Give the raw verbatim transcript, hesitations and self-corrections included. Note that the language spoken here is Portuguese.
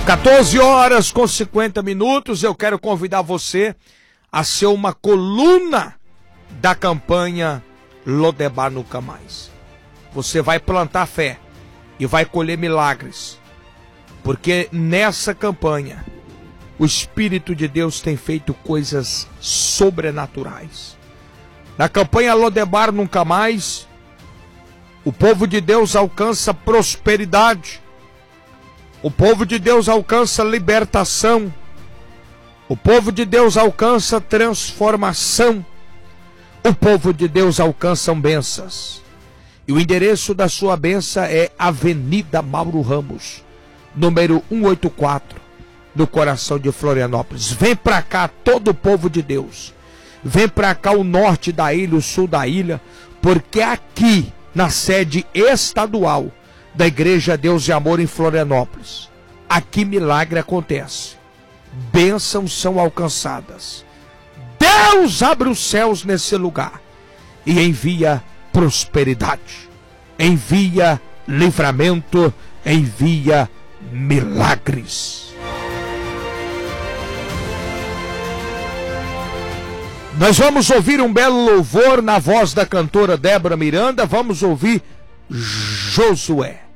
quatorze horas com cinquenta minutos, eu quero convidar você a ser uma coluna da campanha Lodebar Nunca Mais. Você vai plantar fé e vai colher milagres, porque nessa campanha o Espírito de Deus tem feito coisas sobrenaturais. Na campanha Lodebar Nunca Mais, o povo de Deus alcança prosperidade, o povo de Deus alcança libertação, o povo de Deus alcança transformação, o povo de Deus alcança bênçãos. E o endereço da sua bênção é Avenida Mauro Ramos, número cento e oitenta e quatro, no coração de Florianópolis. Vem pra cá todo o povo de Deus, vem pra cá o norte da ilha, o sul da ilha, porque aqui na sede estadual da Igreja Deus e Amor em Florianópolis, aqui milagre acontece, bênçãos são alcançadas, Deus abre os céus nesse lugar e envia prosperidade, envia livramento, envia milagres. Nós vamos ouvir um belo louvor na voz da cantora Débora Miranda. Vamos ouvir Josué.